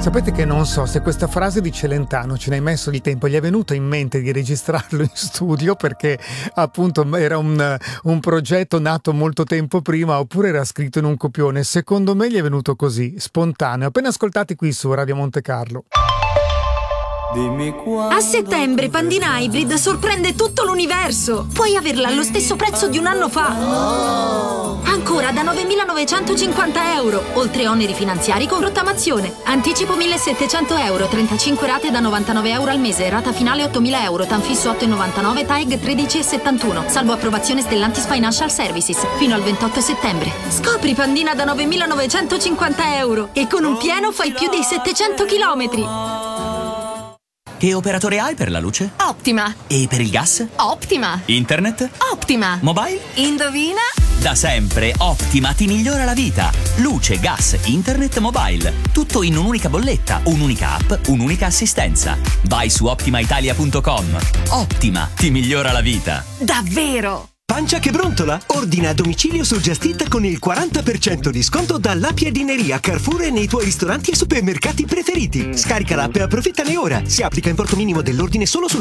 Sapete che non so se questa frase di Celentano, ce ne hai messo di tempo, gli è venuto in mente di registrarlo in studio perché appunto era un progetto nato molto tempo prima, oppure era scritto in un copione. Secondo me gli è venuto così, spontaneo. Appena ascoltati qui su Radio Monte Carlo. A settembre Pandina Hybrid sorprende tutto l'universo. Puoi averla allo stesso prezzo di un anno fa. Ancora da 9.950 euro, oltre oneri finanziari con rottamazione. Anticipo 1.700 euro, 35 rate da 99 euro al mese, rata finale 8.000 euro, Tanfisso 8,99, TAEG 13,71. Salvo approvazione Stellantis Financial Services. Fino al 28 settembre. Scopri Pandina da 9.950 euro e con un pieno fai più dei 700 chilometri. Che operatore hai per la luce? Optima. E per il gas? Optima. Internet? Optima. Mobile? Indovina? Da sempre Optima ti migliora la vita. Luce, gas, internet, mobile. Tutto in un'unica bolletta, un'unica app, un'unica assistenza. Vai su optimaitalia.com. Optima ti migliora la vita. Davvero? Pancia che brontola? Ordina a domicilio su Just Eat con il 40% di sconto dalla Piadineria Carrefour e nei tuoi ristoranti e supermercati preferiti. Scarica l'app e approfittane ora. Si applica importo minimo dell'ordine solo sul